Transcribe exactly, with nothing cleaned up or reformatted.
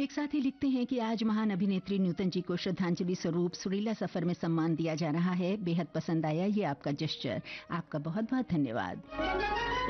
एक साथी लिखते हैं कि आज महान अभिनेत्री न्यूटन जी को श्रद्धांजलि स्वरूप सुरीला सफर में सम्मान दिया जा रहा है। बेहद पसंद आया ये आपका जेस्चर। आपका बहुत बहुत धन्यवाद।